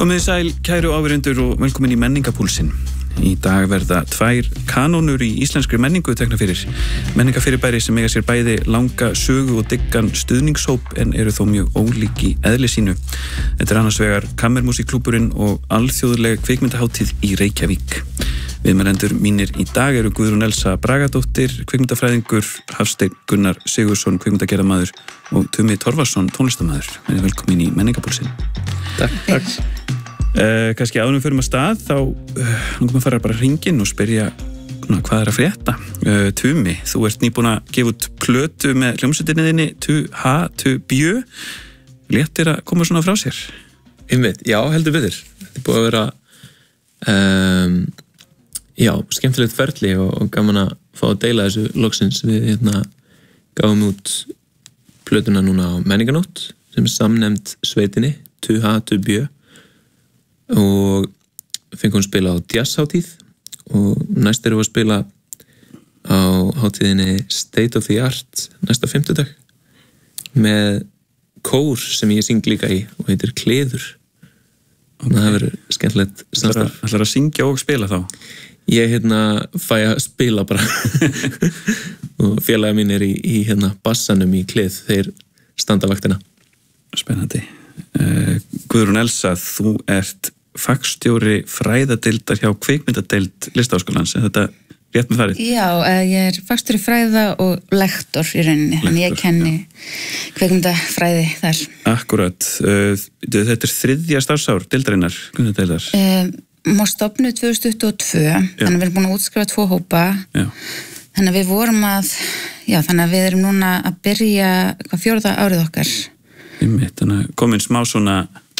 Komið sæl, kæru áheyrendur og velkomin í Menningapúlsinn. Í dag verða 2 kanónur í íslenskri menningu tekna fyrir. Menningafyrirbæri sem eiga sér bæði langa sögu og diggan stuðningshóp en eru þó mjög ólík í eðli sínu. Þetta annars vegar Kammermúsíkklúbburinn og alþjóðleg kvikmyndahátíð í Reykjavík. Viðmælendur mínir í dag eru Guðrún Elsa Bragadóttir, kvikmyndafræðingur, Hafsteinn Gunnar Sigurðsson, kvikmyndagerðarmaður og Tumi Torfason, tónlistarmaður. Velkomin í Menningapúlsinn. Takk. Kannski áðurum fyrir maður stað, þá langum að fara bara hringinn og spyrja hvað er að frétta. Tumi, þú ert nýbúin að gefa út plötu með hljómsveitinni þinni, Tu Bjö. Léttir að koma svona frá sér? Einmitt, já, heldur betur. Þetta er búið að vera skemmtilegt ferli og gaman að fá að deila þessu loksins. Við gáum út plötuna núna á Menninganótt sem er samnefnd sveitinni, Tu Bjö, og fengum að spila á jazzhátíð og næst erum við að spila á hátíðinni State of the Art næsta 50 með kór sem ég syng líka í og heitir Kleður. Okay. Það verður skemmtilegt samstarf. Ætlar að syngja og spila þá? Ég fæ að spila bara og félagi mín er í bassanum í Kleð, þeir standa vaktina. Spennandi. Guðrún Elsa, þú ert fagstjóri fræðadeildar hjá kvikmyndadeild Listaháskólans, er þetta rétt með farið? Já, ég er fagstjóri fræða og lektor í rauninni, þannig ég kenni kvikmyndafræði þar. Akkurat. Þetta er 3. starfsár deildarinnar, kvikmyndadeildar? Má stofnuð 2022, þannig við erum búin að útskrifa 2 hópa. Já. Þannig að við vorum þannig að við erum núna að byrja 4. árið okkar. Þannig að komin smá svona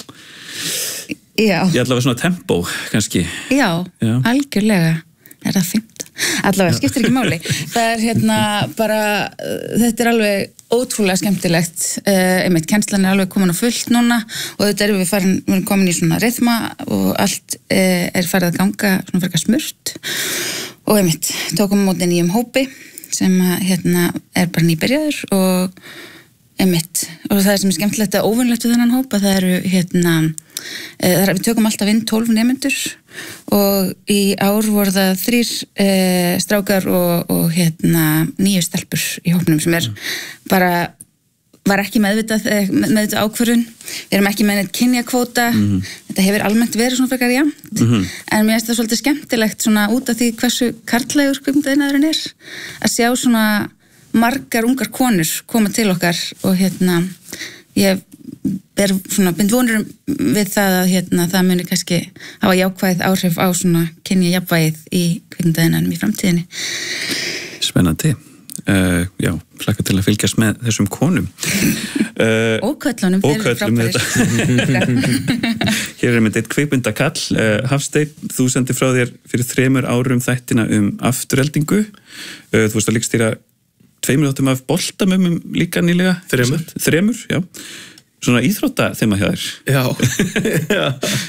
ég allavega svona tempó kannski. Já. Algjörlega. Er það 5? Allavega, skiptir ekki máli. Það er bara, þetta er alveg ótrúlega skemmtilegt. Kennslan er alveg komin á fullt núna og þetta erum við erum komin í svona rytma og allt er farið að ganga svona frekar smurt og tókum móti nýjum hópi sem er bara nýbyrjaður og það er sem er skemmtilegt að óvinnlegt við þennan hópa, það eru við tökum alltaf inn 12 nemendur og í ár voru það 3 strákar og 9 stelpur í hópnum sem er bara var ekki meðvitað ákvörðun. Við erum ekki með neitt kynjakvóta. Þetta hefur almennt verið svona frekar jafnt. En mér finnst það svolítið skemmtilegt svona út af því hversu karllægur kvikmyndaiðnaðurinn er að sjá svona margar ungar konur koma til okkar og ég er svona bind vonur við það að það muni kannski hafa jákvæð áhrif á svona kynjajafnvægið í kvikmyndaiðnaðinum í framtíðinni. Spennandi. Hlakka til að fylgjast með þessum konum. Og köllunum, þeir eru frábærir. Hér er með eitt kvikmyndakall. Hafsteinn, þú sendir frá þér fyrir 3 árum þættina aftureldingu. Þú veist að leikstýra 2 þáttum af boltamömmum líka nýlega. 3, já. Svona íþrótta þema hjá þér.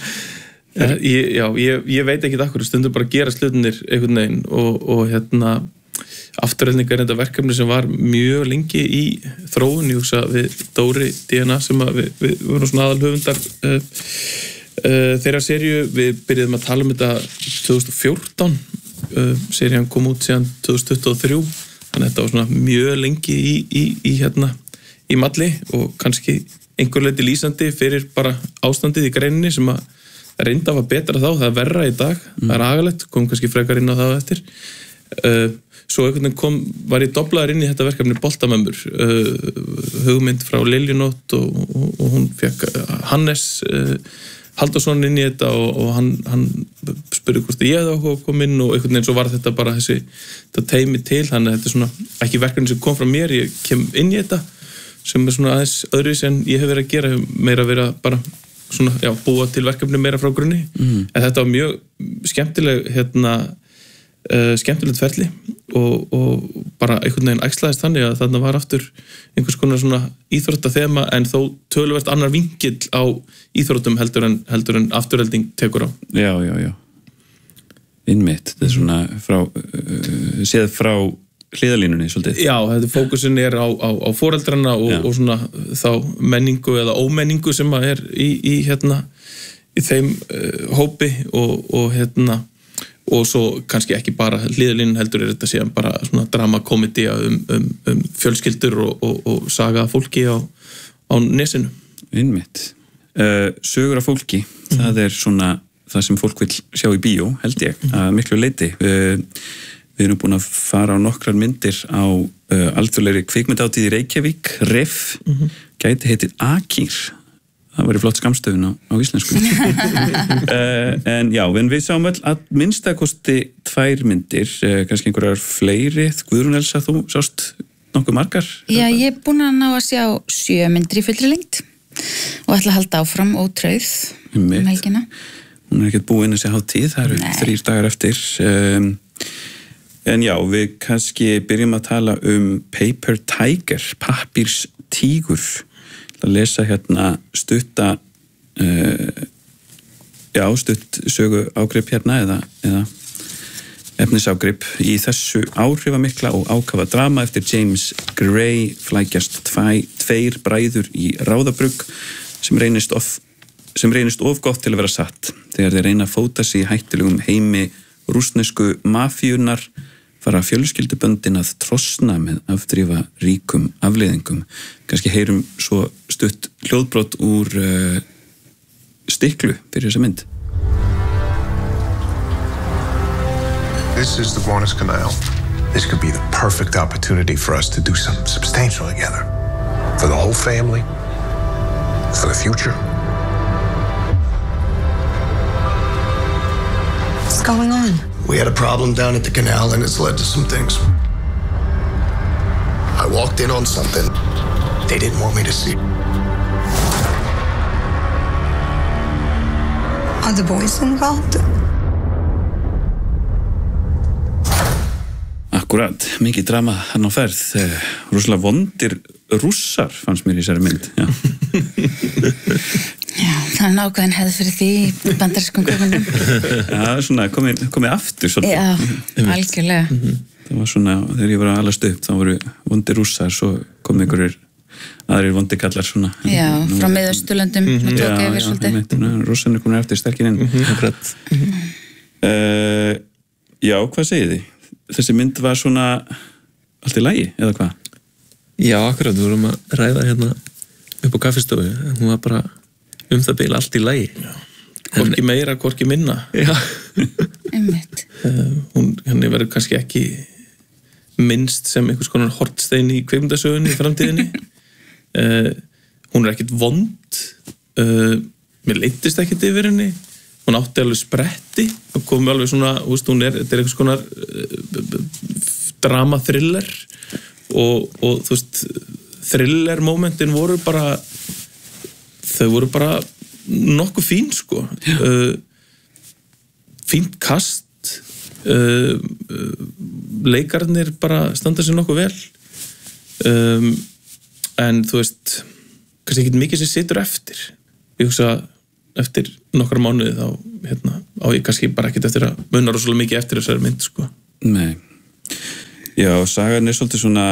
Ég veit ekki akkur, stundum bara gera slutinir einhvern veginn og afturrelding er þetta verkefni sem var mjög lengi í þróun. Ég hugsa við Dóri DNA sem við vorum svona aðalhöfundar þeirra seríu. Við byrjuðum að tala um þetta 2014, serían kom út síðan 2023, þannig að þetta var svona mjög lengi í malli og kannski einhver leyti lýsandi fyrir bara ástandið í greininni sem að reynda að var betra þá, það er verra í dag, það er agalegt, kom kannski frekar inn á það eftir. Svo einhvern veginn var ég doblaður inn í þetta verkefni boltamömmur, hugmynd frá Liljunótt og hún fekk Hannes Halldórsson inn í þetta og hann spurði hvort ég hefði áhuga að koma inn og einhvern veginn svo var þetta bara þetta teimi til, þannig að þetta er svona ekki verkefni sem kom frá mér, ég kem inn í þetta sem er svona aðeins öðruvísi en ég hef verið að gera, meira að vera bara svona, búa til verkefni meira frá grunni. En þetta var mjög skemmtileg skemmtilegt ferli og bara einhvern veginn æxlaðist þannig að þarna var aftur einhvers konar svona íþróttathema en þó töluvert annar vinkill á íþróttum heldur en afturhelding tekur á. Já. Einmitt, þetta er svona séð frá hliðalínunni svolítið. Já, þetta fókusin er á foreldrana og svona þá menningu eða ómenningu sem er í þeim hópi og hérna og svo kannski ekki bara hliðalínan heldur þetta síðan bara svona drama-komedía fjölskyldur og saga fólki á nesinu. Einmitt. Sögur af fólki, það svona það sem fólk vil sjá í bíó, held ég, að miklu leyti. Við erum búin að fara á nokkrar myndir á alþjóðlegri kvikmyndahátíð í Reykjavík, RIF, gæti heitið Akir. Það væri flott skammstöfun á íslensku. En já, en við sáum vel að minnstakosti 2 myndir, kannski einhverjar fleiri. Guðrún Elsa, þú sást nokkuð margar? Já, ég er búin að ná að sjá 7 myndir í fullri lengd og ætla að halda áfram ótrauð helgina. Hún ekkert búin þessi hátíð, það eru 3 dagar eftir. En já, við kannski byrjum að tala Paper Tiger, pappírstígur. Að lesa hérna stutt sögu ágrip hérna eða efniságrip í þessu áhrifamikla og ákafa drama eftir James Gray flækjast 2 bræður í Ráðabrugg sem reynist of gott til að vera satt þegar þeir reyna að fóta sig í hættulegum heimi rússnesku mafíunar fara fjölskylduböndin að trosna með afdrífa ríkum afleiðingum. Kannski heyrum svo stutt hljóðbrot úr stiklu fyrir þessa mynd. This is the Gowanus Canal. This could be the perfect opportunity for us to do something substantial together. For the whole family. For the future. What's going on? We had a problem down at the canal and it's led to some things. I walked in on something they didn't want me to see. Are the boys involved? Akkurat, mikið drama hann á ferð. Rosalega vondir rússar fannst mér í þessari mynd. Já. Já, það nákvæðin hefði fyrir því í bandarískum kvikmyndum. Já, svona komið aftur svolítið. Já, algjörlega. Það var svona, þegar ég var að alast upp, þá voru vondir rússar, svo kom einhverjir aðrir vondir kallar svona. Já, frá Miðausturlöndum, það tók yfir svolítið. Rússarnir komin eftir sterkir inn. Akkurat. Já, hvað segið þið? Þessi mynd var svona allt í lagi, eða hvað? Já, akkurat, við vorum að ræða hérna upp á kaffistofu. Hún var bara það bil allt í lagi. Hvorki meira, hvorki minna. Já. Einmitt. Henni verður kannski ekki minnst sem einhvers konar hornstein í kvikmyndasögunni í framtíðinni. Hún ekkert vond. Mér leittist ekkert yfir henni. Hún átti alveg spretti og kom alveg svona, þetta er einhvers konar drama thriller og þú veist, thriller momentin voru bara þau voru bara nokkuð fín sko. Fínt kast, leikarnir bara standa sér nokkuð vel, en þú veist kannski ekki mikið sem situr eftir. Ég hugsa eftir nokkra mánuði þá á ég kannski bara ekkert eftir að muna rosalega mikið eftir þessari mynd sko. Nei. Já, sagan er svolítið svona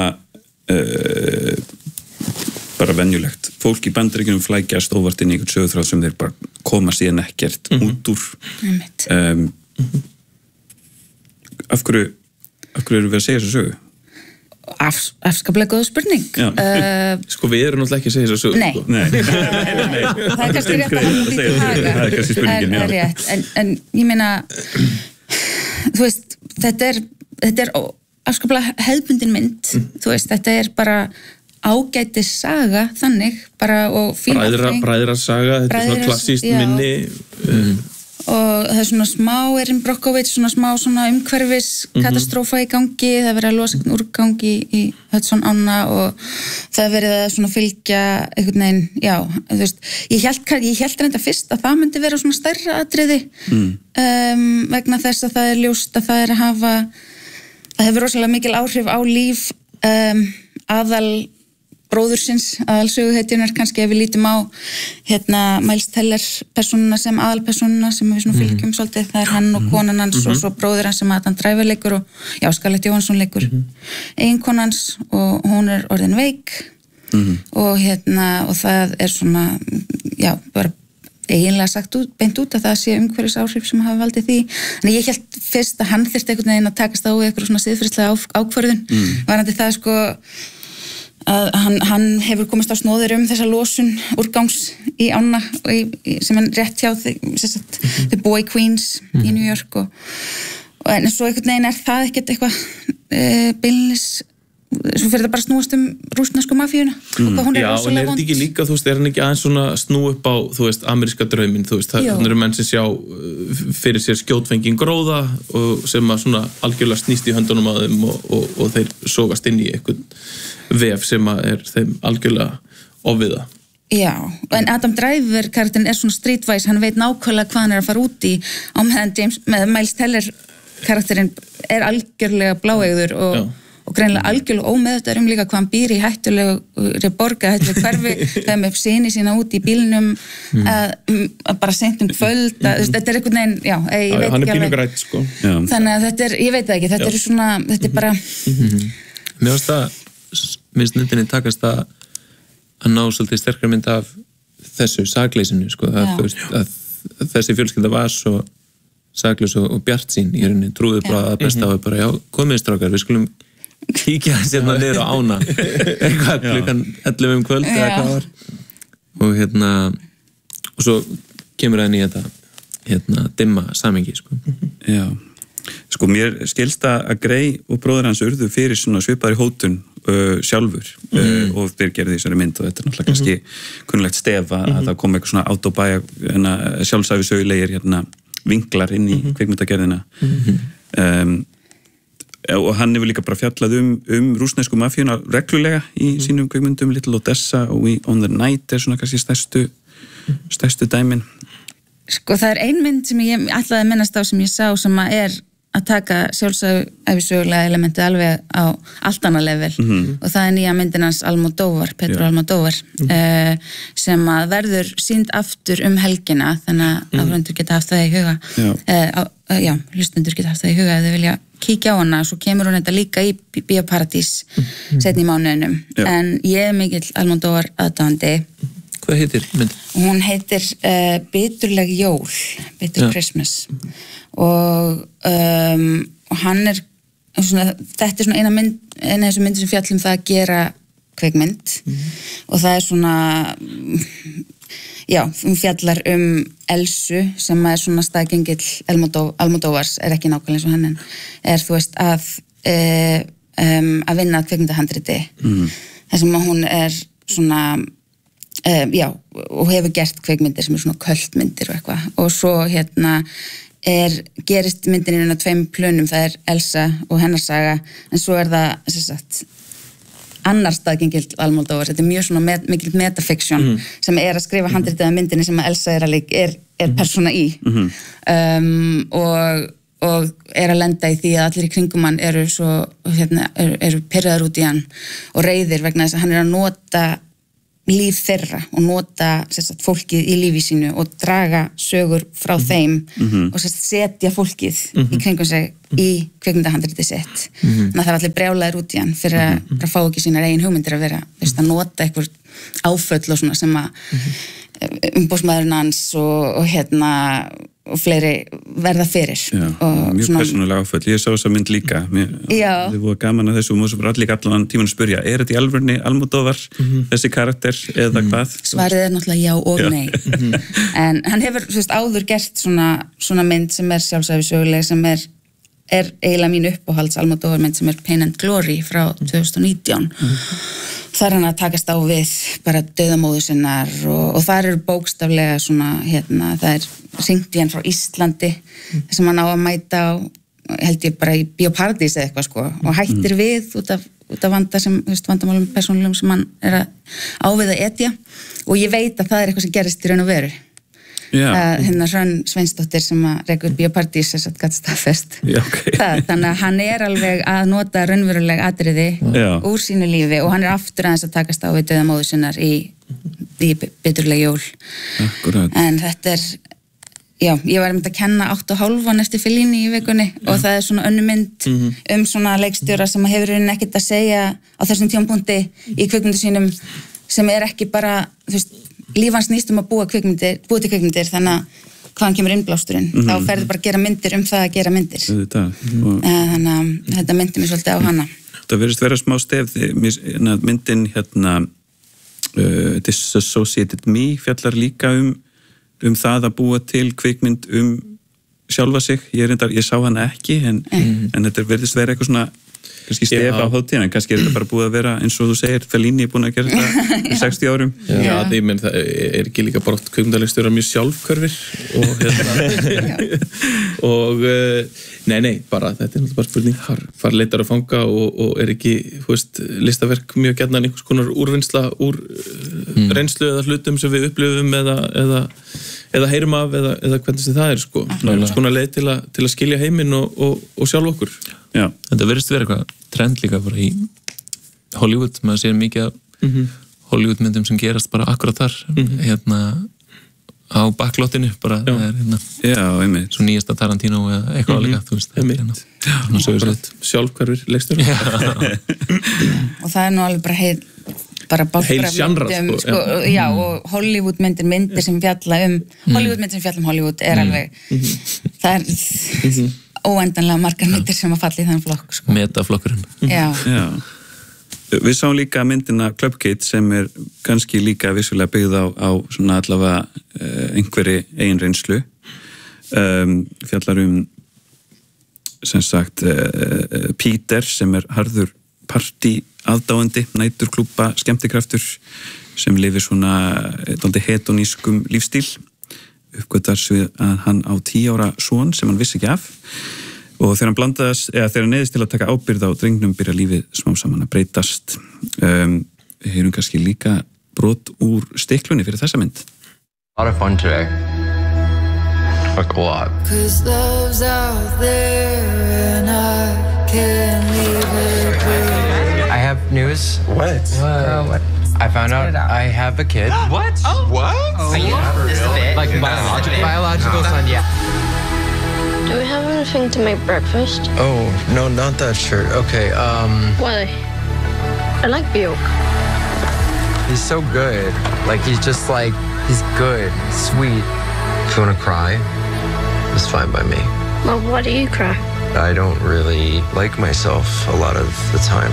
bara venjulegt. Fólk í Bandaríkjunum flækjast óvart inn í einhvern söguþráð sem þeir bara koma síðan ekkert út úr. Af hverju erum við að segja þessu sögu? Afskaplega góð spurning. Sko við erum náttúrulega ekki að segja þessu sögu. Nei. Sko. Nei. Það er kannski rétt að halda því til haga. Það er kannski spurningin, já. Rétt. En ég meina, þú veist, þetta er afskaplega hefðbundin mynd. Þú veist, þetta er bara ágætis saga þannig bara og fín bræðra saga, þetta er svona klassíst minni og það er svona smá Erin Brockovich, svona smá svona umhverfis katastrófa í gangi, það er verið að losa einhvern úrgangi í Hudson ána og það er verið að svona fylgja einhvern veginn, já, þú veist ég hélt reynda fyrst að það myndi vera svona stærra atriði vegna þess að það er ljóst að það er að hafa það hefur rosalega mikil áhrif á líf aðal bróðursins, aðalsöguhetjunar kannski ef við lítum á Miles Teller persónuna sem aðalpersónuna sem við svona fylgjum svolítið, það er hann og konan hans og svo bróðir hans sem Adam Driver leikur og já, Scarlett Johansson leikur eiginkona hans og hún er orðin veik og og það er svona já, bara eiginlega sagt beint út að það sé umhverfisáhrif sem hafa valdið því. En ég held fyrst að hann þyrfti einhvern veginn að takast á við eitthvað svona siðferðislega ákvörðun. Varðandi það sko að hann hefur komist á snóður þessa losun úrgangs í ána sem er rétt hjá The Boy Queens í New York en svo einhvern veginn það ekkert eitthvað beinlis svo fyrir það bara snúast rússnesku mafíuna og hvað hún Já, en þetta ekki líka, þú veist, hann ekki aðeins svona snú upp á, þú veist, ameríska drauminn, þú veist, það eru menn sem sjá fyrir sér skjótfengin gróða og sem að svona algjörlega snýst í höndunum á þeim og þeir sogast inn í einhvern vef sem að þeim algjörlega ofviða. Já, en Adam Driver karakterinn svona streetwise, hann veit nákvæmlega hvað hann að fara út í á meðan Miles Teller karakterinn algjörlega bláeygður og greinilega algjörlega ómeðvitaður líka hvað hann býr í hættulegu borga, hættulegu hverfi, það með syni sína út í bílnum að bara seint kvöld, þetta einhvern veginn, já, ég veit hann ekki alveg. Grætt, sko. Þannig að þetta ég veit það ekki, þetta svona, þetta bara... Mér finnst myndinni takast að ná svolítið sterkar mynd af þessu sakleysinu, sko, að þessi fjölskylda var svo sakleys og bjartsýn í rauninni, trúðu bara að besta á bara, já, komið strákar, við skulum kíkja hérna niður á ána eitthvað klukkan 11 kvöld eða hvað var og svo kemur það inn í þetta dimma samhengi sko. Já, sko mér skilst að Grey og bróðir hans urðu fyrir svona svipaðri hótun sjálfur og þeir gerði þessari mynd og þetta náttúrulega kannski kunnulegt stef að það kom eitthvað svona autobæja sjálfsæfisögulegir vinklar inn í kvikmyndagerðina og hann hefur líka bara fjallað rússnesku mafíuna reglulega í sínum kvikmyndum, Little Odessa og On the Night svona kannski stærstu dæmin. Sko það ein mynd sem ég ætlaði að minnast á sem ég sá sem að taka sjálfsæfisögulega elementi alveg á allt annað level og það nýja myndin hans Almodóvar, Pedro Almodóvar sem að verður sýnd aftur helgina þannig að áhorfendur geta haft það í huga hlustendur geta haft það í huga ef þau vilja kíkja á hana, svo kemur hún þetta líka í Bíóparadís seinni í mánuðinum en ég mikill Almodóvar aðdáandi. Hvað heitir mynd? Hún heitir Biturleg jól, Bitter Christmas og hann svona, þetta svona eina af þessu myndir sem fjallum það að gera kvikmynd og það svona hún fjallar Elsu sem svona staðgengill Almodóvars ekki nákvæmlega eins og hann en þú veist að vinna að kvikmyndahandriti þar sem að hún svona og hefur gert kvikmyndir sem svona kultmyndir og eitthvað og svo gerist myndin inn á 2 plönum, það Elsa og hennar saga en svo það sem sagt annar staðgengill Almodóvar, þetta mjög svona mikil metafiction sem að skrifa handritið af myndinni sem að Elsa er persóna í og að lenda í því að allir í kringum hann eru svo eru pirraðar út í hann og reiðir vegna þess að hann að nota líf þeirra og nota fólkið í lífi sínu og draga sögur frá þeim og setja fólkið í kringum sig í kvikmyndahandritið sitt. Þannig að það allir brjálaðir út í hann fyrir að fá ekki sínar eigin hugmyndir að vera að nota eitthvað áföll og svona sem að umboðsmaðurinn hans og fleiri verða fyrir. Já, mjög persónulega áföll. Ég sá þessa mynd líka. Þið voru gaman að þessu og múið svo líka allan tíman að spyrja, þetta í alvörni Almodóvar, þessi karakter eða hvað? Svarið náttúrulega já og nei. En hann hefur áður gert svona mynd sem sjálfsæfisöguleg sem er eiginlega mín uppáhalds Almodóvar mynd sem Pain and Glory frá 2019. Þar hann að takast á við bara dauðamóður sinnar og þar eru bókstaflega svona, það hringt í hann frá Íslandi sem hann á að mæta á, held ég bara í Bíóparadís eða eitthvað sko og hættir við út af vandamálum persónulegum sem hann að ávið að etja og ég veit að það eitthvað sem gerist í raun og veru. Hrönn Sveinsdóttir sem að rekur Bíóparadís þess að gætt staðfest þannig að hann alveg að nota raunveruleg atriði úr sínu lífi og hann aftur aðeins að takast á við dauðamóður sinnar í Biturleg jól. Akkurat. En þetta ég var að kenna 8,5 eftir Fellini í vikunni og það svona önnur mynd svona leikstjóra sem hefur ekkert að segja á þessum tímapunkti í kvikmyndu sínum sem ekki bara, þú veist líf hans snýst að búa til kvikmyndir, þannig að hvaðan kemur innblásturinn, þá ferðu bara að gera myndir það að gera myndir. Þannig að þetta myndi mér svolítið á hana. Það verðist vera smá stef, myndin Disassociated Me fjallar líka það að búa til kvikmynd sjálfa sig. Ég sá hana ekki, en þetta verðist vera eitthvað svona kannski stef á hátíðina, kannski þetta bara búið að vera eins og þú segir, Fellini búin að gera þetta í 60 árum. Já, það er ekki líka bara kvikmyndarleikstjórar mjög sjálfhverfir og nei, bara þetta náttúrulega bara spurning hvar leitar að fanga og ekki, listaverk mjög gjarnan einhvers konar úrvinnsla úr reynslu eða hlutum sem við upplifum eða heyrum af eða hvernig sem það sko. Svona leið til að skilja heiminn og sjálf okkur. Já. Þetta verðist vera eitthvað trend líka bara í Hollywood, maður sér mikið af Hollywood myndum sem gerast bara akkurat þar á backlottinu bara svo nýjasta Tarantino eða eitthvað líka, þú veist sjálfhverfir leikstjóri og það er nú alveg bara heil sjannra sko, já, og Hollywood myndir sem fjalla Hollywood myndir sem fjalla Hollywood er alveg það er óendanlega margar myndir sem að falla í þann flokk sko. Metaflokkurinn. Já. Við sáum líka myndina Club Kid sem er kannski líka vissulega byggð á svona allavega einhverri eigin reynslu. Fjallar sem sagt Peter sem er harður partí aðdáandi, næturklúbba skemmtikraftur sem lifir svona dálítið hedonískum lífstíl. Uppgötar við að hann á 10 ára son sem hann vissi ekki af og þegar hann þegar hann neyðist til að taka ábyrgð á drengnum byrja lífið smám saman að breytast. Við heyrum kannski líka brot úr stiklunni fyrir þessa mynd. A lot of fun today. Like a lot. 'Cause love's out there and I can't leave it be. I have news. What? What? I found out I have a kid. What? Oh. What? Oh, yeah. Like biological son, yeah. Do we have anything to make breakfast? Oh, no, not that shirt. Okay, Why? I like Bjork. He's so good. Like, he's good, sweet. If you want to cry, it's fine by me. Well, why do you cry? I don't really like myself a lot of the time.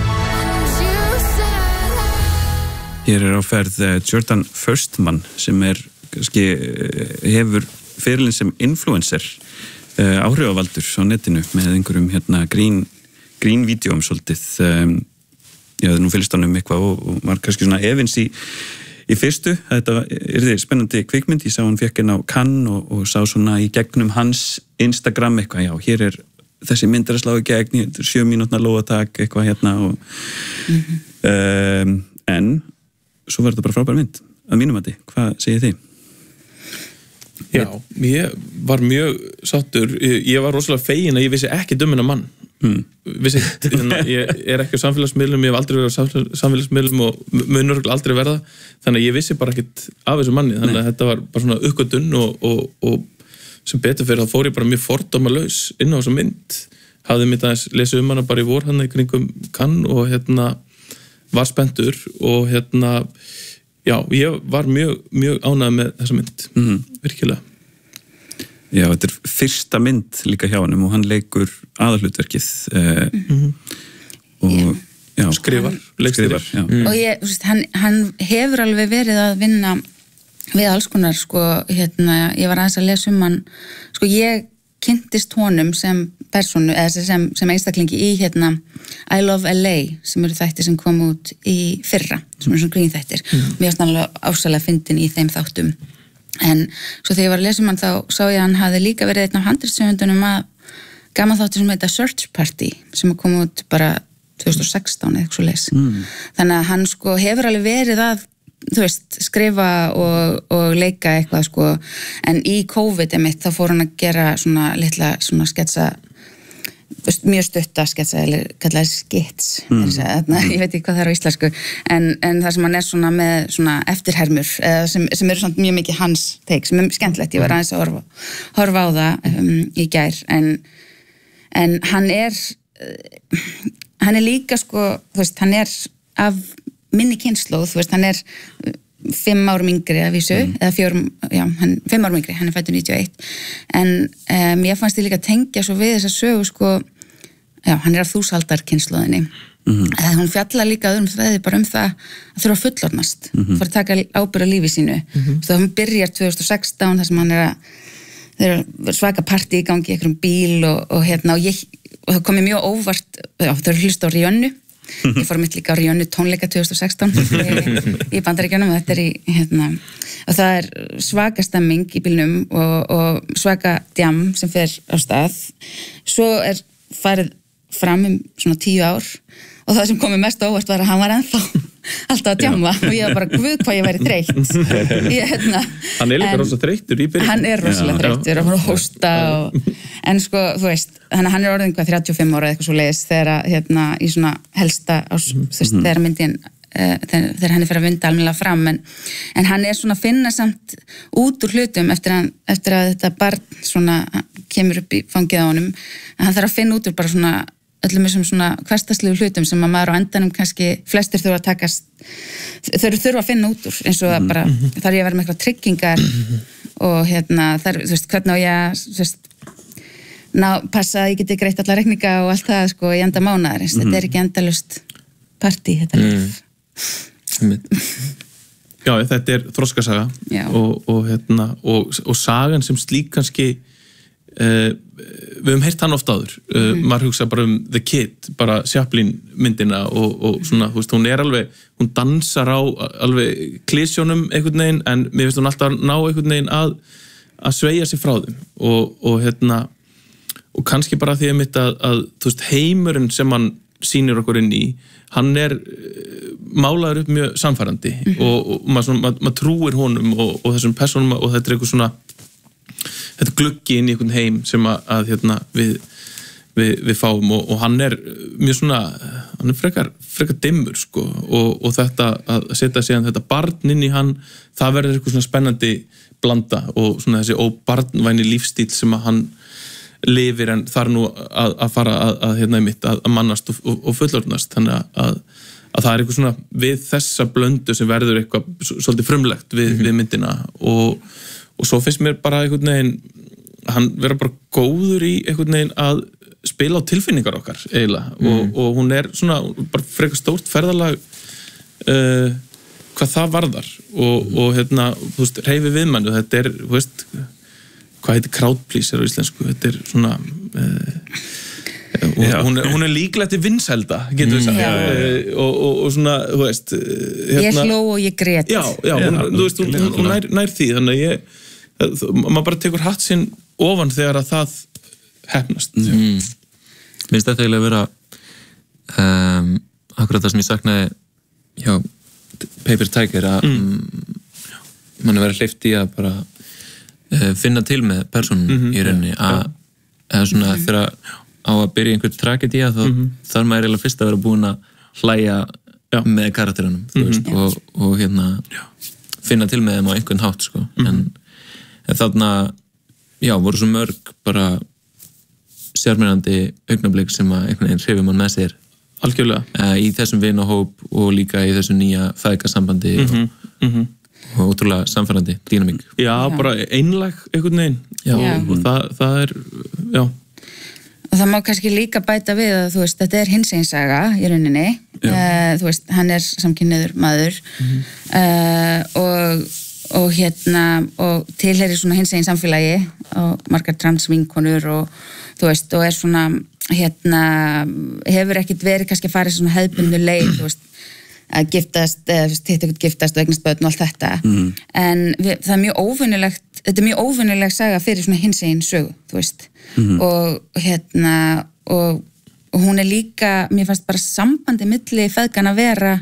Hér á ferð Jordan Firstman sem kannski hefur ferilinn sem influencer áhrifavaldur á netinu með einhverjum grín vídeóm svolítið. Nú fylgst hann eitthvað og var kannski svona efins í fyrstu. Þetta yrði spennandi kvikmynd. Ég sá hann fékk inn á Cannes og sá svona í gegnum hans Instagram eitthvað, já, hér þessi mynd að slá í gegn, 7 mínútna lóatak eitthvað og en svo var þetta bara frábær mynd að mínum mati. Hvað segir þið? Já, ég var mjög sáttur. Ég var rosalega fegin að ég vissi ekki hennar mann. Ég er ekki á samfélagsmiðlum, ég hef aldrei verið á samfélagsmiðlum og mun örugglega aldrei verða, þannig að ég vissi bara ekkert af þessu manni, þannig að þetta var bara svona uppgötvun og sem betur fyrir þá fór ég bara mjög fordómalaus inn á þessa mynd. Hafði mitt aðeins lesið hana bara í vor í kringum Cannes og var spenntur og já, ég var mjög ánægður með þessa mynd, virkilega. Já, þetta er fyrsta mynd líka hjá honum og hann leikur aðalhlutverkið og já, skrifar. Og hann hefur alveg verið að vinna við alls konar, ég var aðeins að lesa hann, ég kynntist honum sem persónu, eða sem einstaklingi í I Love LA sem eru þættir sem kom út í fyrra, sem eru svona grínþættir. Mér var alveg ásælega fyndin í þeim þáttum. En svo þegar ég var að lesa hann þá sá ég að hann hafði líka verið einn af handritshöfundunum að gaman þáttur sem heita Search Party sem kom út bara 2016 eða eitthvað svoleiðis. Þannig að hann hefur alveg verið að skrifa og leika eitthvað en í COVID þá fór hann að gera svona litla svona sketsa, mjög stutta sketsa eller kallaði skits, ég veit ekki hvað það er á íslensku, en það sem hann er svona með svona eftirhermur sem eru svona mjög mikið hans teik sem er skemmtilegt, ég var aðeins að horfa á það í gær, en hann er líka hann er af minni kynslóð, hann er 5 árum yngri að vísu, eða 5 árum yngri, hann fæddur 91, en mér fannst ég líka tengja svo við þessa sögu, sko, já, hann af þúsaldarkynslóðinni, hún fjallar líka öðrum þræði bara það að þurfa að fullorðnast, fara að taka ábyrgð á lífi sínu, þá hún byrjar 2016, þar sem hann þeir svaka partí í gangi í einhverjum bíl og það komið mjög óvart, já, þau hlusta á Rihannu, ég fór mitt líka á Rihannu tónleika 2016 í Bandaríkjunum, og þetta og það svaka stemming í bílnum og svaka djam sem fer á stað, svo farið fram svona 10 ár og það sem komið mest óvart var að hann var ennþá alltaf að djamma og ég var bara, guð hvað ég væri þreytt hann líka rosa þreyttur í byrjun hann rosalega þreyttur og hann hósta en sko, þú veist, hann orðin 35 ára eitthvað svo leiðis þegar í svona helsta þegar myndin þegar hann fer að vinda almennilega fram en hann svona finna samt út úr hlutum eftir að þetta barn svona kemur upp í fangið á honum, hann þarf að finna út úr bara svona öllum þessum svona hversdagslegu hlutum sem að maður á endanum kannski flestir þurfa að takast þau þurfa að finna út úr eins og bara þarf ég að vera með eitthvað tryggingar og þar, þú veist, hvernig á ég þú veist, passa að ég geti greitt alla reikninga og allt það sko í enda mánaðar, þetta ekki endalaust partí, þetta líf Já, þetta þroskasaga og sagan sem slík kannski við höfum heyrt hann oft áður maður hugsa bara The Kid bara Chaplin myndina og svona, þú veist, hún dansar á alveg klísjónum einhvern veginn en mér finnst hún alltaf ná einhvern veginn að sveigja sig frá þeim og kannski bara því að þú veist, heimurinn sem hann sýnir okkur inn í, hann málaður upp mjög samfærandi og maður trúir honum og þessum persónum og þetta eitthvað svona þetta gluggi inn í einhvern heim sem að við fáum og hann mjög svona, hann frekar dimmur sko og þetta að setja síðan þetta barn inn í hann, það verður eitthvað svona spennandi blanda og svona þessi óbarnvæni lífstíl sem að hann lifir en þar nú að fara að mannast og fullorðnast, þannig að það eitthvað svona við þessa blöndu sem verður eitthvað svolítið frumlegt við myndina og svo finnst mér bara einhvern veginn hann vera bara góður í einhvern veginn að spila á tilfinningar okkar eiginlega og hún svona bara frekar stórt ferðalag hvað það varðar og þú veist, hreyfi við manni og þetta þú veist, hvað heitir crowd pleaser á íslensku, þetta svona hún líklega til vinsælda, getur við sagt og svona, þú veist ég hló og ég grét þú veist, hún nær því þannig að maður bara tekur hatt sinn ofan þegar að það hefnast Minnst þetta eiginlega að vera akkurat það sem ég saknaði hjá Paper Tiger að mann verið hleypt í að bara finna til með persónum í rauninni að svona þegar á að byrja einhvern tragedía þá þarf maður eiginlega fyrst að vera búin að hlæja með karakterunum þú veist, og finna til með þeim á einhvern hátt sko en þarna, já, voru svo mörg bara sjarmerandi augnablik sem að einhvern veginn hreyfir mann með sér algjörlega í þessum vinahóp og líka í þessu nýja feðgasambandi og ótrúlega samfærandi dýnamík Já, bara einlæg einhvern veginn og það já og það má kannski líka bæta við að þú veist, þetta hinsegin saga í rauninni þú veist, hann samkynhneigður maður og og tilheyrir svona hinsegin samfélagi og margar transvinkonur og þú veist, og svona hefur ekkit verið kannski að fara svona hefðbundnu leið, þú veist að giftast, hitt ekkert giftast og eignast börn og allt þetta en það mjög óvinnilegt, þetta mjög óvinnileg saga fyrir svona hinsegin sögu, þú veist og hún líka, mér fannst bara sambandi milli feðgana vera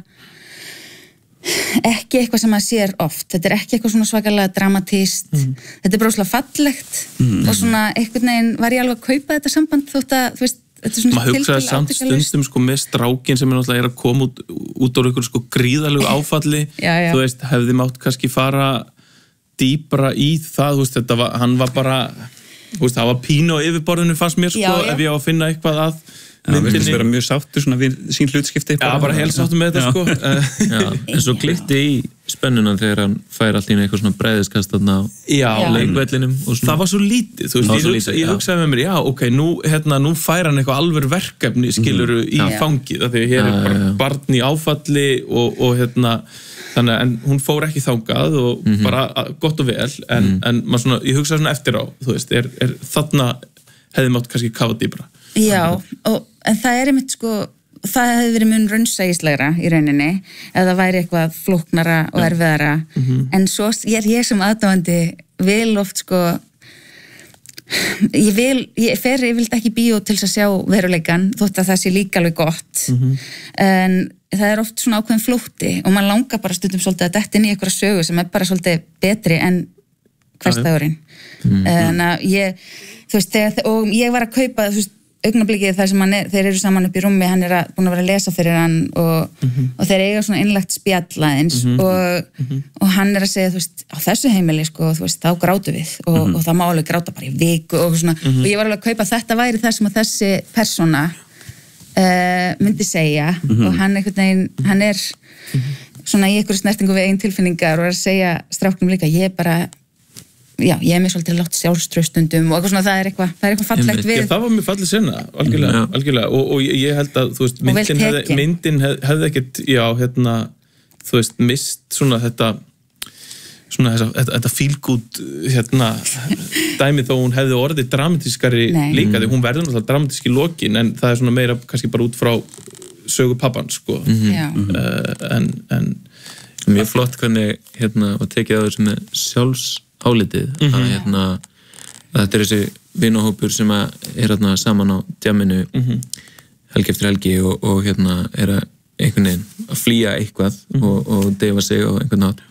ekki eitthvað sem maður sér oft, þetta ekki eitthvað svona svakalega dramatíst þetta bara svona fallegt og svona einhvern veginn var ég alveg að kaupa þetta samband þótt að, þú veist, þetta svona maður hugsaði samt stundum sko með strákin sem náttúrulega að koma út úr einhverju sko gríðalegu áfalli þú veist, hefði mátt kannski fara dýpra í það, þú veist, hann var bara, þú veist, það var pínu á yfirborðinu fannst mér sko, ef ég á að finna eitthvað að Það virðist vera mjög sáttur svona við sín hlutskipti. Já, bara helt sáttur með þetta sko. Já, en svo klikkti í spennuna þegar hann fær allt í eitthvað svona bræðiskast þarna á leikvellinum. Það var svo lítið, þú veist, ég hugsaði með mér, já, ok, nú fær hann eitthvað alveg verkefni, skiluru, í fangið, af því að hér bara barn í áfalli og þannig að hún fór ekki þangað og bara gott og vel, en maður svona, ég hugsaði svona eftir á, þú veist, er þarna hefði mátt kannski kafa dýpra. Já, en það einmitt sko, það hefði verið mun raunsægislegra í rauninni ef það væri eitthvað flóknara og erfiðara, en svo ég sem aðdáandi vil oft sko, ég fer yfirleitt ekki í bíó til að sjá veruleikan þótt að það sé líka alveg gott, en það er oft svona ákveðin flótti og maður langar bara stundum svolítið að detta inn í einhverja sögu sem bara svolítið betri en hversdagurinn. En að þú veist, og ég var að kaupa, þú veist, augnablikið þar sem þeir eru saman upp í rúmi, hann búin að vera að lesa fyrir hann og þeir eiga svona innlagt spjallaðins og hann að segja, þú veist, á þessu heimili sko, þú veist, þá grátu við og það má alveg gráta bara í viku og svona, og ég var alveg að kaupa þetta væri það sem að þessi persóna myndi segja og hann einhvern veginn, hann svona í einhverju snertingu við eigin tilfinningar og að segja stráknum líka, ég er mér svolítið látt sjálfstraustundum og eitthvað svona, það er eitthvað fallegt við. Það var mjög falleg sena, algjörlega, og ég held að, þú veist, myndin hefði ekkert, þú veist, mist svona þetta feel-good, dæmi þó hún hefði orðið dramatískari líka, því hún verður náttúrulega dramatísk í lokin, en það er svona meira kannski bara út frá sögu pappan, sko. En mjög flott hvernig, og tekið á þessu með sjálfsálitið að þetta er þessi vinahópur sem er saman á djamminu helgi eftir helgi og er að einhvern veginn að flýja eitthvað og deyfa sig á einhvern nátt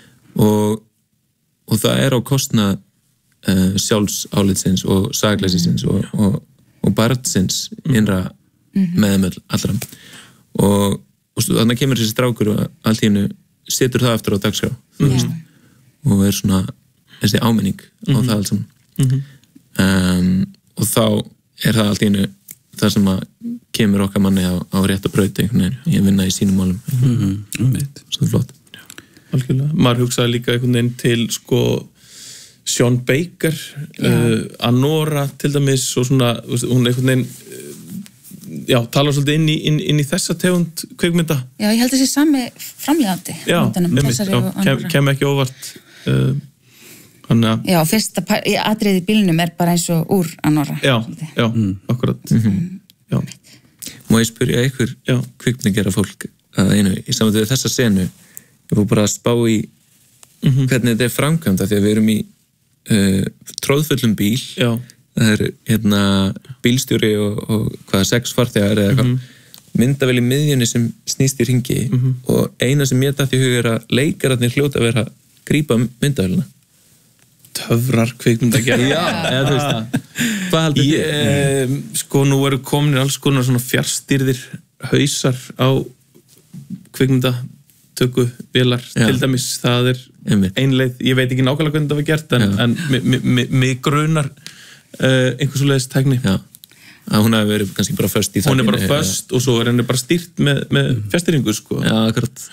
og það er á kostnað sjálfsálitsins og sakleysisins og barnsins innra meðmöll allra og þannig kemur þessi strákur og allt í hennu setur það aftur á dagskrá og er svona þessi áminning á það allt saman og þá er það allt í einu það sem að kemur okkar manni á rétt að brauta einhvern veginn, ég vinna í sínum málum svo flott. Algjörlega, maður hugsaði líka einhvern veginn til sko Sean Baker Anora til dæmis og svona, hún einhvern veginn talar svolítið inn í þessa tegund kvikmynda. Já, ég held þessi sami framleiðandi. Kem ekki óvart Já, fyrsta atriði í bílnum er bara eins og úr Anora. Já, akkurat. Má ég spyrja ykkur kvikmyndagera fólk að einu, í saman við þessa senu ég fór bara að spá í hvernig þetta er framkvæmt því að við erum í tróðfullum bíl það er bílstjóri og hvaða 6 farþegar eða eitthvað myndavél í miðjunni sem snýst í hringi og eina sem ég datt í hug er að leikararnir hljóta að vera að grípa myndavélina. Töfrar kvikmyndagerð. Eða þú veist það. Hvað heldur þið? Sko nú eru komin alls konar svona fjárstýrðir hausar á kvikmyndatöku vélar til dæmis, það er einleið, ég veit ekki nákvæmlega hvernig það var gert en mig grunar einhvers og leiðist tækni. Já. Að hún hafi verið kannski bara föst í það. Hún er bara föst og svo er henni bara stýrt með fjárstýringu sko. Já, akkurat.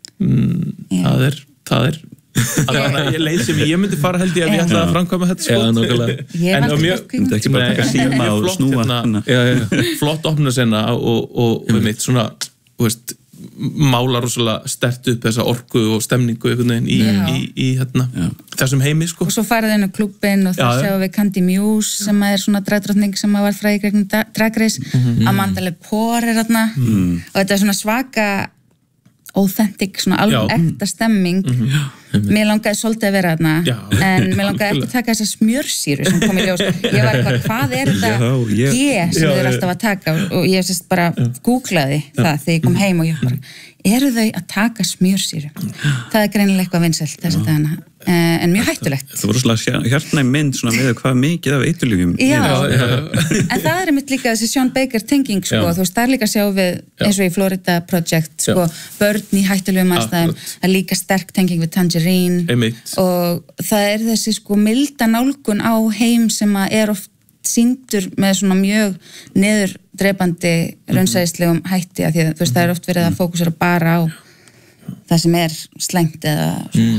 Það er ég leið sem ég myndi fara held ég ef ég ætlaði að framkvæma þetta sko. Já, nákvæmlega. Ég var myndi ekki bara taka síma og snúa. Flott opna sena og mitt svona, þú veist, málar rosalega sterkt upp þessa orku og stemningu einhvern veginn í þessum heimi sko. Og svo farið inn á klúbbin og það sjáum við Candy Muse sem er svona dragdrottning sem var fræði gegnum Drag Race. Amanda Lepore er þarna og þetta er svona svaka authentic, svona alveg ekta stemming. Mér langaði svolítið að vera þarna en mér langaði ekki að taka þessa smjörsýru sem kom í ljós. Ég var eitthvað, hvað er þetta sem þau eru alltaf að taka og ég sérst bara googlaði það þegar ég kom heim og ég bara, eru þau að taka smjörsýru? Það er greinilega eitthvað vinsælt þess að dagana en mjög hættulegt. Það voru svona hjartnæg mynd svona með hvað mikið af eiturlyfjum. En það er mitt líka þessi Sean Baker tenging sko, þú veist, það er líka að sjá við eins og í Florida Project sko, börn í hættulegum aðstæðum, það er líka sterk tenging við Tangerine og það er þessi sko milda nálgun á heim sem að er oft sýndur með svona mjög niðurdrepandi raunsæðislegum hætti að því að þú veist, það er oft verið að fókusera bara á það sem er slæmt eða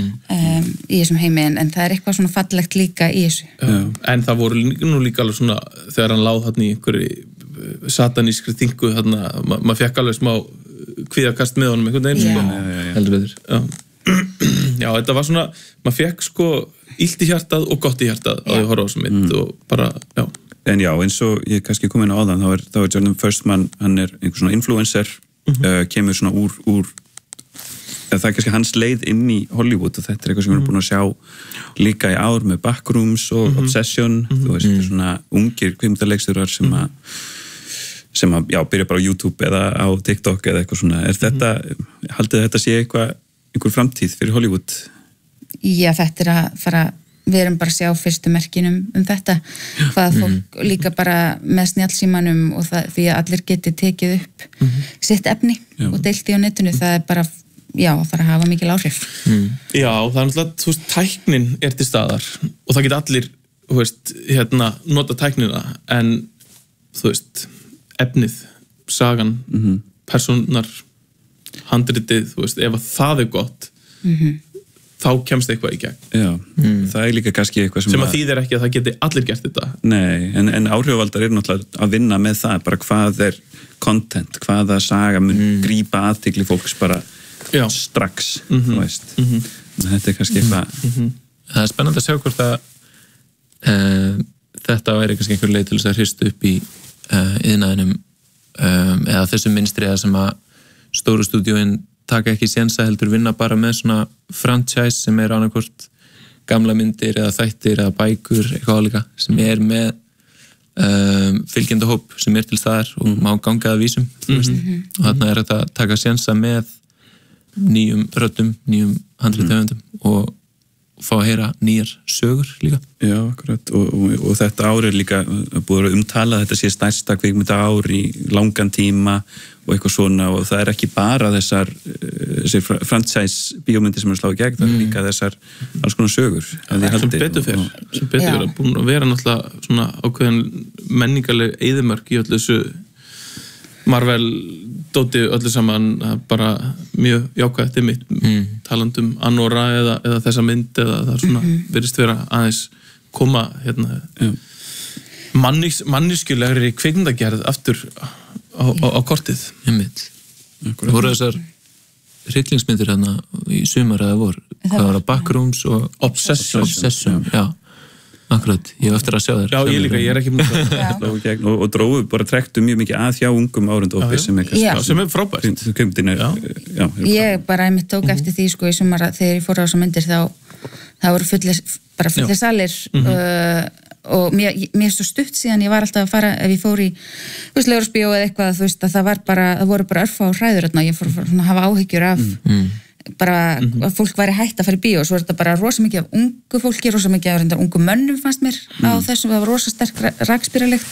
í þessum heimi en það er eitthvað svona fallegt líka í þessu. En það voru nú líka alveg svona þegar hann láð þarna í einhverju satanískri þingu þarna, maður fekk alveg smá kvíðakast með honum einhvern veginn sko. Heldur betur. Já, þetta var svona, maður fekk sko illt í hjartað og gott í hjartað á því að horfa á þessu mynd og bara, já. En já, eins og ég kannski kom inn á áðan, þá er Jordan Firstman, hann er einhver svona influencer, kemur svona úr það er kannski hans leið inn í Hollywood og þetta er eitthvað sem við erum búin að sjá líka í ár með Backrooms og Obsession, þú veist, þetta er svona ungir kvikmyndarleikstjórar sem að, já, byrja bara á YouTube eða á TikTok eða eitthvað svona. Er þetta, haldið þetta sé einhver framtíð fyrir Hollywood? Já, þetta er að fara, við erum bara að sjá fyrstu merkinum þetta, hvað fólk líka bara með snjallsímanum og það, því að allir geti tekið upp sitt efni og deilt í á netinu, það er bara, já, að fara að hafa mikil áhrif. Já, það er náttúrulega, þú veist, tæknin er til staðar og það geta allir, þú veist, nota tæknina, en þú veist, efnið, sagan, persónar, handritið, þú veist, ef að það er gott, þá kemst eitthvað í gegn. Já, það er líka kannski eitthvað sem að þýðir ekki að það geti allir gert þetta. Nei, en áhrifavaldar eru náttúrulega að vinna með það, bara hvað er content, hvaða saga mun grípa athygli fólks bara strax, þú veist. Þetta er kannski eitthvað... Það er spennandi að sjá hvort að þetta væri kannski einhver leið til þess að hrista upp í iðnaðinum eða þessum minnstriða sem að stóru stúdíóin taka ekki sénsa heldur vinna bara með svona franchise sem er annarkvort gamla myndir eða þættir eða bækur eitthvað álíka sem er með fylgjendahóp sem er til staðar og má ganga að vísum og þarna er þetta að taka sénsa með nýjum röddum, nýjum handrithöfundum og fá að heyra nýjar sögur líka. Já, akkurat og þetta ár er líka búið að umtala þetta sé stærsta kvikmynda ár í langan tíma og eitthvað svona og það er ekki bara þessar franchise bíómyndir sem er slá í gegn, það er líka þessar alls konar sögur. Sem betur fyrir að búin að vera náttúrulega svona ákveðin menningarleg eyðimörk í öllu þessu Marvel dóti öllu saman bara mjög jákvætt mitt talandum Anora eða þessa mynd eða það svona virðist vera aðeins koma mannískjulegri kvikmyndagerð aftur á kortið. Það voru þessar hryllingsmyndir hérna í sumar eða vor, hvað var það, Backrooms og Obsession, já. Akkurat, ég hef eftir að sjá þér. Já, ég líka, ég er ekki mjög og dróðu bara trekktu mjög mikið að hjá ungum árundópi sem er frábært. Ég bara einmitt tók eftir því sko í sumar þegar ég fór á þessar myndir þá voru fullir salir og mér svo stutt síðan ég var alltaf að fara ef ég fór í Laugarsbíó eða eitthvað, þú veist að það voru bara örfá hræður og ég fór að hafa áhyggjur af bara að fólk væri hætt að fara í bíó og svo er þetta bara rosa mikið af ungu fólki, rosa mikið af ungu mönnum fannst mér á þessum, það var rosa sterk rakspíralikt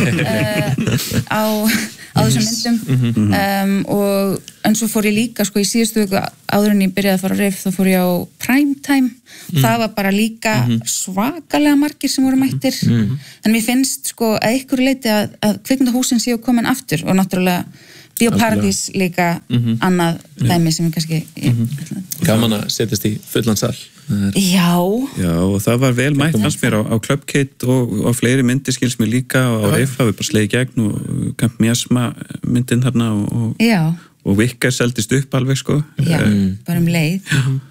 á þessum myndum og en svo fór ég líka sko í síðustu viku áður en ég byrjaði að fara á RIF þá fór ég á Primetime það var bara líka svakalega margir sem voru mættir en mér finnst sko að ykkur leiti að kvikmyndahúsin séu komin aftur og náttúrulega Bíóparadís líka annað dæmi sem er kannski gaman að setjast í fullan sal. Já, og það var vel mætt fannst mér á Club Kid og fleiri myndir skils mér líka og á RIF hafi bara slegið gegn og Camp Miasma myndin þarna og Vikkar seldist upp alveg sko. Já, bara leið.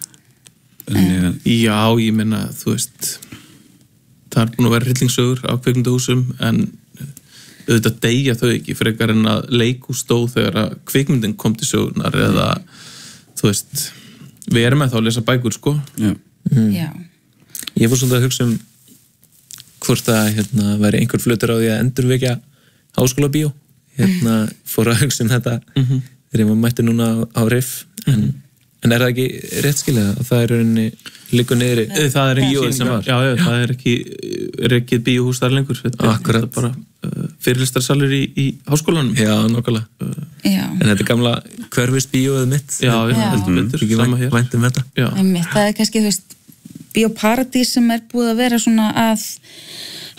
Já, ég meina, þú veist það er búin að vera hryllingssögur á kvikmyndahúsum en auðvitað deyja þau ekki frekar en að leikhús stóð þegar að kvikmyndin kom til sögunar eða, þú veist, við erum með þá að lesa bækur, sko. Já. Ég fór svolítið að hugsa hvort að, væri einhver flötur á því að endurvekja háskólabíó. Fór að hugsa þetta þegar ég var mætti núna á RIF, en er það ekki rétt skilja að það er rauninni liggur niðri það er bíóið sem var? Já, það er ekki bíóhús þar lengur. Akkurat. Þetta er bara fyrirlistarsalur í háskólanum. Já, nákvæmlega. En þetta er gamla hverfisbíóið mitt. Já, heldur betur. Sama hér. Væntum þetta. Það er kannski, þú veist, Bíóparadís sem er búið að vera svona að